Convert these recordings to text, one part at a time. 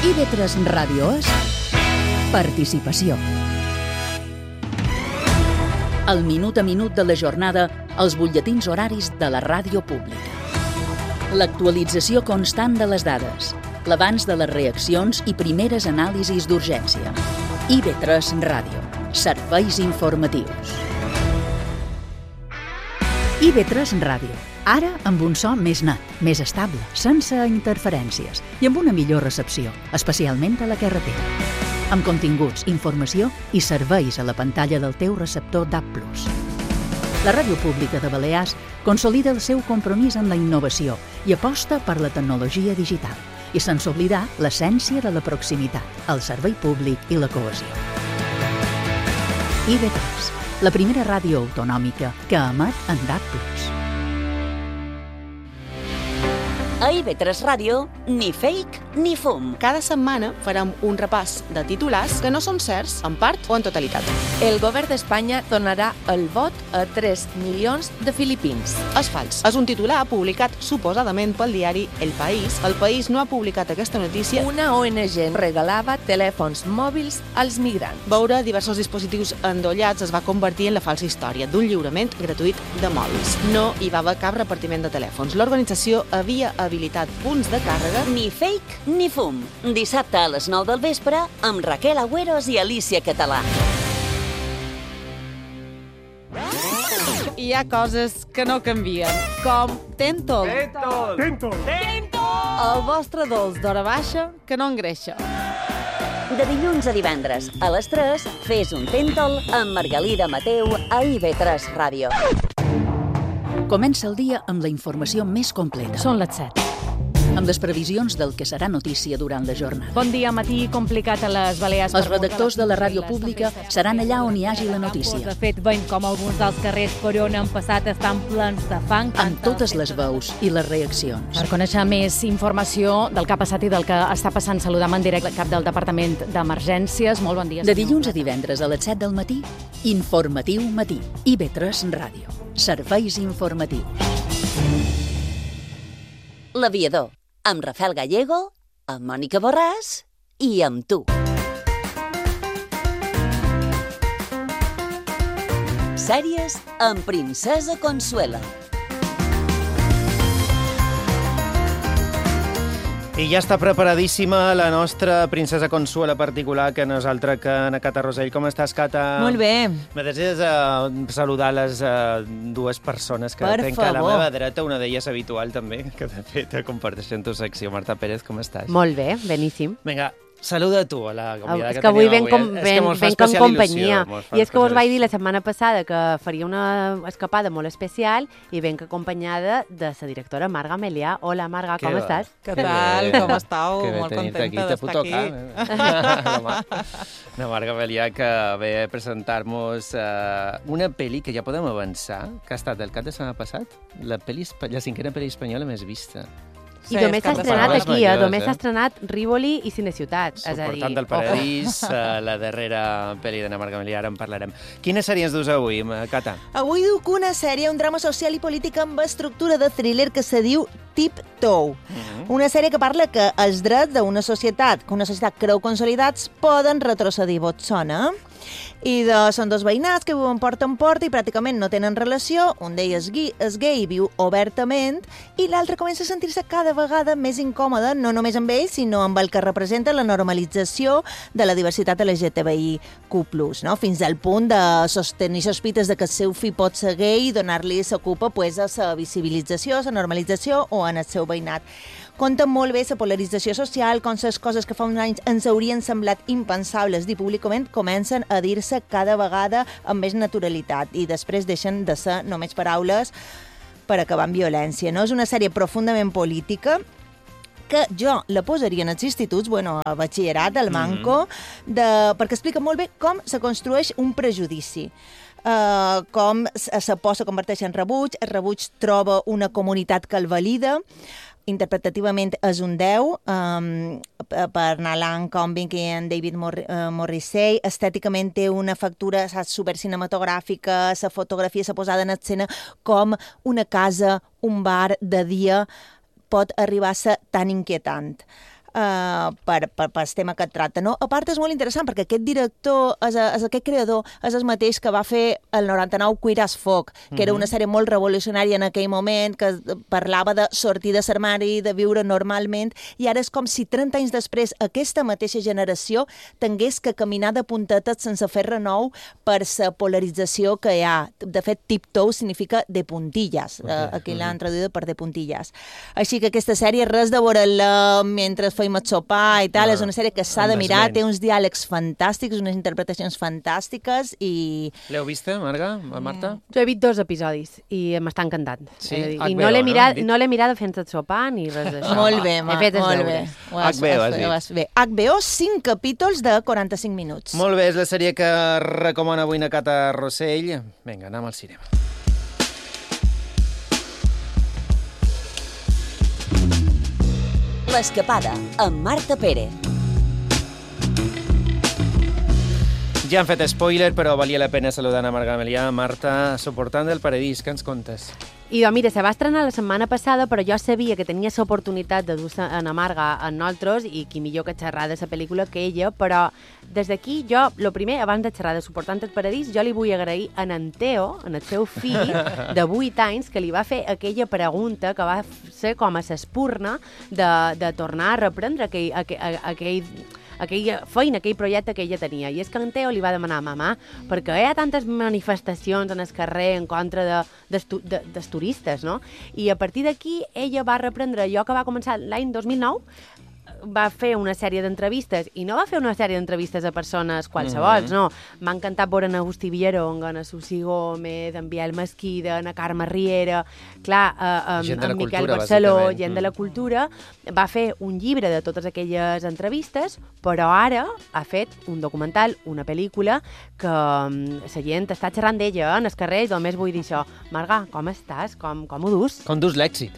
IB3 Ràdio és participació. El minut a minut de la jornada, els butlletins horaris de la ràdio pública. L'actualització constant de les dades, l'abans de les reaccions i primeres anàlisis d'urgència. IB3 Ràdio. Serveis informatius. IB3 Ràdio. Ara amb un so més net, més estable, sense interferències i amb una millor recepció, especialment a la carretera. Amb continguts, informació i serveis a la pantalla del teu receptor DAB+. La Ràdio Pública de Balears consolida el seu compromís en la innovació i aposta per la tecnologia digital, i sense oblidar l'essència de la proximitat, el servei públic i la cohesió. IB3, la primera ràdio autonòmica que emet en DAB+. A IB3 Ràdio, ni fake ni fum. Cada setmana farem un repàs de titulars que no són certs, en part o en totalitat. El govern d'Espanya donarà el vot a 3 milions de filipins. És fals. És un titular publicat suposadament pel diari El País. El País no ha publicat aquesta notícia. Una ONG regalava telèfons mòbils als migrants. Veure diversos dispositius endollats es va convertir en la falsa història d'un lliurament gratuït de mòbils. No hi va haver cap repartiment de telèfons. L'organització havia habilitat punts de càrrega. Ni fake ni fum. Dissabte a les 9 del vespre amb Raquel Agüeros i Alicia Català. Hi ha coses que no canvien, com Tentol. El vostre dolç d'hora baixa que no engreixa. De dilluns a divendres a les 3, fes un Tentol amb Margalida Mateu a IB3 Ràdio. Comença el dia amb la informació més completa. Són les 7. Amb les previsions del que serà notícia durant la jornada. Bon dia, matí complicat a les Balears. Els redactors de la ràdio pública seran allà on hi hagi la notícia. De fet, veiem com alguns dels carrers per on han passat estan plens de fang. Amb totes les veus i les reaccions. Per conèixer més informació del que ha passat i del que està passant, saludam en directe el cap del Departament d'Emergències. Molt bon dia. De dilluns a divendres a les 7 del matí, Informatiu Matí. IB3 Ràdio. Serveis informatius. L'Aviador, amb Rafael Gallego, amb Mònica Borràs i amb tu. Sèries amb Princesa Consuela. I ja està preparadíssima la nostra princesa Consuela particular, que no és altra que Ana Cata Rosell. Com estàs, Cata? Molt bé. Me desees saludar les dues persones que tenc a la meva dreta, una d'elles habitual també, que de fet comparteixen tu secció. Marta Pérez, com estàs? Molt bé, beníssim. Vinga, saluda tu a la convidada que que avui tenim avui. venc en companyia. I és que vos vaig dir la setmana passada que faria una escapada molt especial i venc acompanyada de la directora Marga Melià. Hola, Marga, com estàs? Què tal? Com estàu? Molt contenta d'estar aquí. La Marga Melià, que ve a presentar-nos una pel·li que ja podem avançar, que ha estat el cap de setmana passat, la 5a pel·li espanyola més vista. I només s'ha estrenat aquí, només s'ha estrenat Rivoli i Cineciutat. Suportant del Paradís, la darrera pel·li d'Anna Marga Melià, ara en parlarem. Quina sèrie ens dus avui, Cata? Avui duc una sèrie, un drama social i polític amb estructura de thriller que se diu Tiptoe. Una sèrie que parla que els drets d'una societat, que una societat creu consolidats, poden retrocedir. Vos sona? Són dos veïnats que viuen porta en porta i pràcticament no tenen relació. Un d'ells és gay, viu obertament, i l'altre comença a sentir-se cada vegada més incòmode, no només amb ell, sinó amb el que representa la normalització de la diversitat LGTBIQ+, no? Fins al punt de sostenir sospites de que el seu fill pot ser gay i donar-li la culpa a la visibilització, la normalització o en el seu veïnat. Conta molt bé la polarització social, com les coses que fa uns anys ens haurien semblat impensables dir públicament comencen a dir-se cada vegada amb més naturalitat i després deixen de ser només paraules per acabar amb violència. No? És una sèrie profundament política que jo la posaria en els instituts, a batxillerat, al Manco, perquè explica molt bé com se construeix un prejudici. Com la por se converteix en rebuig, el rebuig troba una comunitat que el valida, interpretativament és un 10 per Alan Cumming i en David Morrissey. Estèticament té una factura supercinematogràfica, la fotografia s'ha posada en escena com una casa, un bar de dia pot arribar a ser tan inquietant. per el tema que et tracta. No? A part, és molt interessant, perquè aquest director, aquest creador, és el mateix que va fer el 99 Queer as Folk, que era una sèrie molt revolucionària en aquell moment, que parlava de sortir de l'armari, de viure normalment, i ara és com si 30 anys després aquesta mateixa generació tingués que caminar de puntetes sense fer renou per la polarització que hi ha. De fet, tiptoe significa de puntilles. Aquí l'han traduït per de puntilles. Així que aquesta sèrie, res de veure-la mentre feim el sopar i tal, és una sèrie que s'ha de mirar, té uns diàlegs fantàstics, unes interpretacions fantàstiques i... L'heu vista, Marta? Jo he vist 2 episodis i m'està encantant. Sí? I no l'he mirada fent el sopar ni res d'això. Molt bé, he fet els deures. HBO, has dit. HBO, 5 capítols de 45 minuts. Molt bé, és la sèrie que recomana avui na Cata Rossell. Vinga, anem al cinema. L'Escapada, amb Marta Pérez. Ja han fet spoiler, però valia la pena saludar a Marga Melià. Marta, Soportant del Paradís, què ens contes? I mira, se va estrenar la setmana passada, però jo sabia que tenia l'oportunitat de dur-se a Marga amb nosaltres, i qui millor que xerrar de la pel·lícula que ella, però des d'aquí jo, el primer, abans de xerrar de Soportant el Paradís, jo li vull agrair a en Teo, en el seu fill, de 8 anys, que li va fer aquella pregunta que va ser com a s'espurna de tornar a reprendre aquella feina, aquell projecte que ella tenia. I és que en Teo li va demanar a mamà, perquè hi ha tantes manifestacions en el carrer en contra dels turistes, no? I a partir d'aquí ella va reprendre allò que va començar l'any 2009, va fer una sèrie d'entrevistes, i no va fer una sèrie d'entrevistes a persones qualsevols, no. M'ha encantat veure en Agustí Villarong, en Susi Gómez, en Biel Mesquida, en Carme Riera, clar, en Miquel Barceló, gent de la cultura. Va fer un llibre de totes aquelles entrevistes, però ara ha fet un documental, una pel·lícula, que la gent està xerrant d'ella en el carrer, i només vull dir això. Marga, com estàs? Com ho dus? Com dus l'èxit?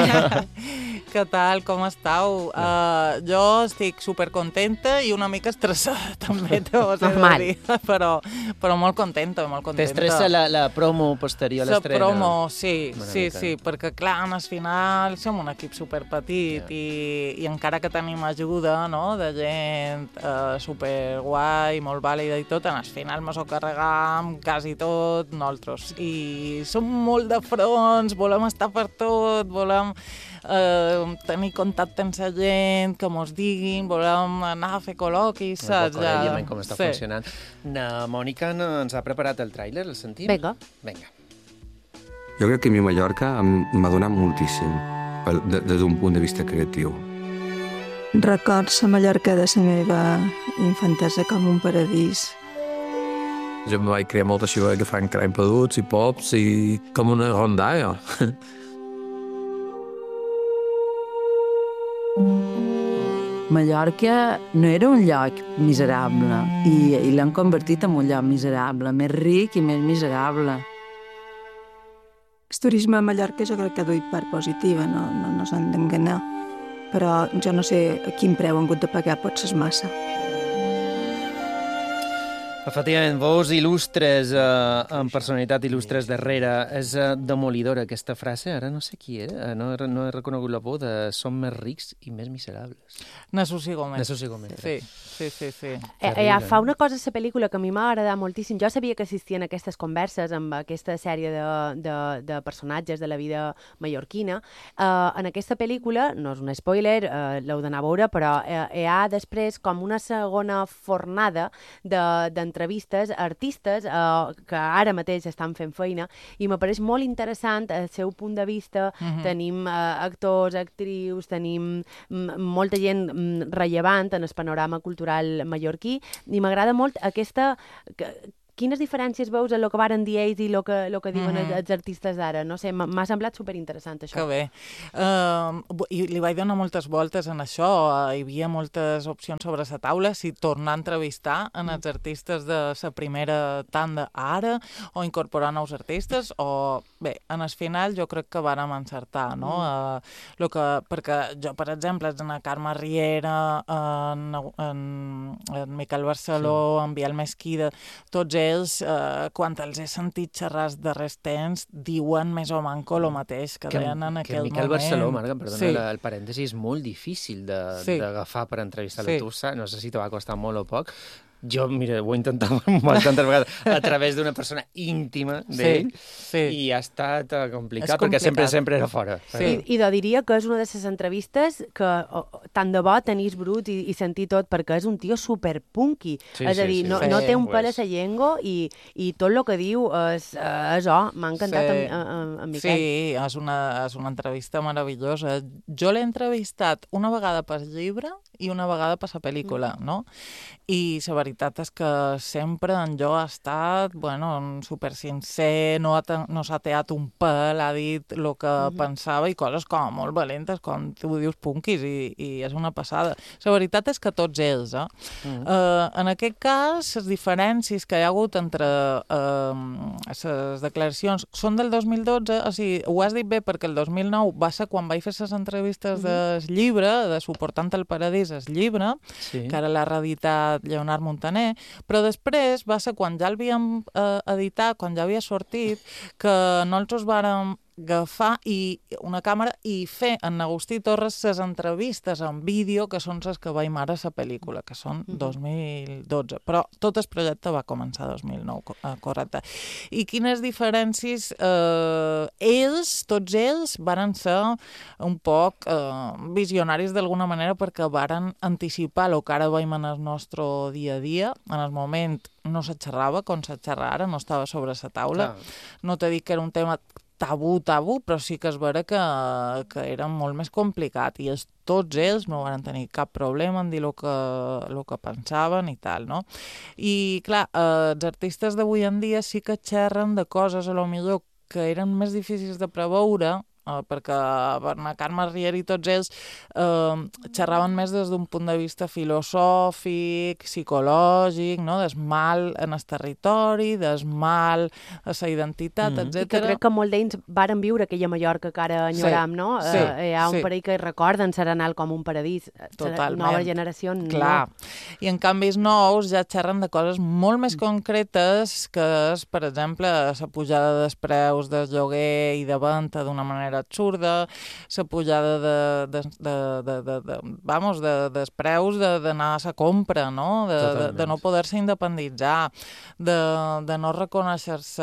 Què tal? Com estàu? Jo estic supercontenta i una mica estressada, també, t'ho he de dir. Però molt contenta, molt contenta. T'estressa la promo posterior a l'estrena? La promo, sí, perquè clar, al final som un equip superpetit i encara que tenim ajuda, no?, de gent superguai, molt vàlida i tot, al final mos ho carregam quasi tot nosaltres. I som molt de fronts, volem estar per tot, volem tenir contacte amb la gent, que mos diguin, volem anar a fer col·loquis, saps? Veiem com està funcionant. Na Mònica ens ha preparat el tràiler, el sentim? Vinga. Jo crec que a mi Mallorca m'ha donat moltíssim, des d'un punt de vista creatiu. Records a Mallorca de la meva infantesa com un paradís. Jo em vaig crear molta ciutat que fan crany peduts i pops i com una rondalla. Mallorca no era un lloc miserable i l'han convertit en un lloc miserable, més ric i més miserable. El turisme a Mallorca jo crec que ha duit part positiva, no s'han d'enganyar, però jo no sé a quin preu han hagut de pagar, potser és massa. Efectivament, vos il·lustres, amb personalitat il·lustres darrere, és demolidora aquesta frase, ara no sé qui era, no he reconegut la por de som més rics i més miserables. Na Susi Gómez. Sí. Fa una cosa a la pel·lícula que a mi m'ha agradat moltíssim. Jo sabia que existien aquestes converses amb aquesta sèrie de personatges de la vida mallorquina. En aquesta pel·lícula, no és un spoiler, l'heu d'anar a veure, però hi ha després com una segona fornada d'entrevistes a artistes que ara mateix estan fent feina, i m'apareix molt interessant el seu punt de vista. Tenim actors, actrius, tenim molta gent rellevant en el panorama cultural mallorquí, i m'agrada molt aquesta... Quines diferències veus en el que varen dir ells i el que diuen els artistes d'ara? No sé, m'ha semblat superinteressant això. Que bé. I li vaig donar moltes voltes en això. Hi havia moltes opcions sobre la taula, si tornar a entrevistar en els artistes de la primera tanda ara, o incorporar nous artistes, o bé, en el final jo crec que vàrem encertar, no? Perquè jo, per exemple, en Carme Riera, en Miquel Barceló, en Biel Mesquida, tots ells, quan els he sentit xerrar els darrers temps, diuen més o manco el mateix que deien en aquell moment. Que Miquel Barceló, Marga, perdona, el parèntesi és molt difícil d'agafar per entrevistar-lo. Tu no sé si te va costar molt o poc. Jo, mira, ho he intentat tantes vegades a través d'una persona íntima d'ell i ha estat complicat perquè sempre era fora. I diria que és una de les entrevistes que tant de bo tenís brut i sentir tot, perquè és un tio superpunky. És a dir, no té un pèl a la llengua i tot el que diu és m'ha encantat en Miquel. Sí, és una entrevista meravellosa. Jo l'he entrevistat una vegada per llibre i una vegada per la pel·lícula, no? I la veritat és que sempre en jo ha estat, super sincer, no s'ha teat un pèl, ha dit el que pensava i coses com molt valentes, com tu dius punkis, i és una passada. La veritat és que tots ells, en aquest cas, les diferències que hi ha hagut entre les declaracions són del 2012, o sigui, ho has dit bé perquè el 2009 va ser quan vaig fer les entrevistes del llibre, de Suportant el Paradís, el llibre, que ara l'ha reeditat Lleonard Montaner, però després va ser quan ja l'havíem editat, quan ja havia sortit, que nosaltres vàrem agafar una càmera i fer en Agustí Torres les entrevistes en vídeo, que són les que veiem ara a la pel·lícula, que són 2012. Però tot el projecte va començar 2009, correcte. I quines diferències? Tots ells varen ser un poc visionaris d'alguna manera perquè varen anticipar el que ara veiem en el nostre dia a dia. En el moment no se xerrava com se xerra ara, no estava sobre la taula. No t'he dit que era un tema tabú, però sí que és vera que era molt més complicat i tots ells no van tenir cap problema en dir el que pensaven i tal, no? I clar, els artistes d'avui en dia sí que xerren de coses a lo millor que eren més difícils de preveure, perquè Carme Riera i tots ells xerraven més des d'un punt de vista filosòfic, psicològic, no? Des mal en el territori, des mal a la identitat, etc. I que crec que molt d'ells varen viure aquella Mallorca que ara enyoram, no? Hi ha un parell que recorden Serenal com un paradís. Totalment. La nova generació no. Clar. I en canvi els nous ja xerren de coses molt més concretes que és, per exemple, la pujada dels preus del lloguer i de venda d'una manera absurda, la pujada dels preus d'anar a la compra, no? De no poder-se independitzar, de no reconèixer-se...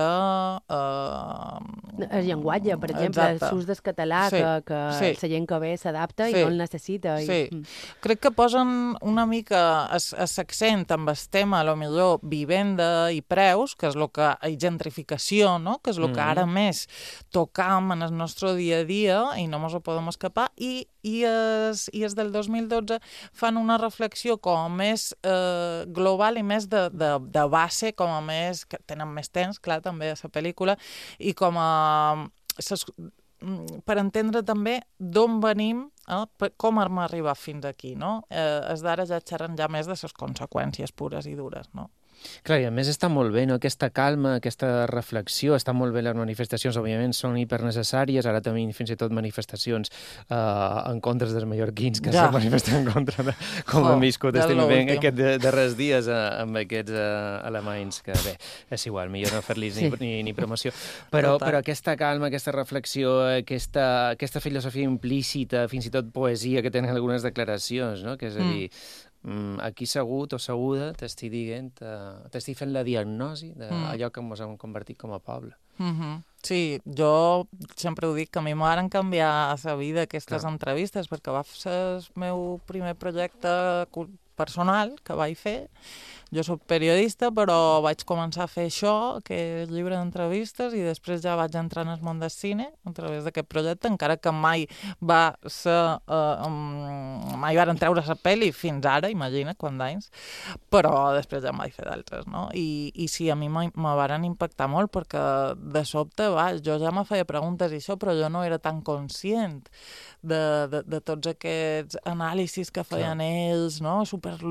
El llenguatge, per exemple, l'ús del català, que la gent que ve s'adapta i no el necessita. Crec que posen una mica l'accent amb el tema, potser vivenda i preus, que és el que... i gentrificació, no? Que és el que ara més tocam en el nostre dia a dia i no ens ho podem escapar, i els del 2012 fan una reflexió com més global i més de base, com a més, que tenen més temps, clar, també a la pel·lícula, i com a... per entendre també d'on venim, com hem arribat fins aquí, no? Els d'ara ja xerren ja més de les conseqüències pures i dures, no? Clar, i a més està molt bé, no? Aquesta calma, aquesta reflexió, està molt bé les manifestacions, òbviament són hipernecessàries, ara també fins i tot manifestacions en contra dels mallorquins que s'han manifestat en contra de com han viscut estem veient aquests darrers dies amb aquests alemanys, que bé, és igual, millor no fer-los ni promoció. Però aquesta calma, aquesta reflexió, aquesta filosofia implícita, fins i tot poesia que tenen algunes declaracions, no? Que és a dir, aquí segut o seguda t'estic dient, t'estic fent la diagnosi d'allò que ens hem convertit com a poble. Sí, jo sempre ho dic, que a mi m'han canviat la vida aquestes entrevistes, perquè va ser el meu primer projecte personal que vaig fer. Jo soc periodista, però vaig començar a fer això, aquest llibre d'entrevistes, i després ja vaig entrar en el món del cine a través d'aquest projecte, encara que mai va ser... mai varen treure la pel·li fins ara, imagina, quants anys, però després ja em vaig fer d'altres, no? I sí, a mi me varen impactar molt, perquè de sobte, jo ja me feia preguntes i això, però jo no era tan conscient de tots aquests anàlisis que feien ells, no?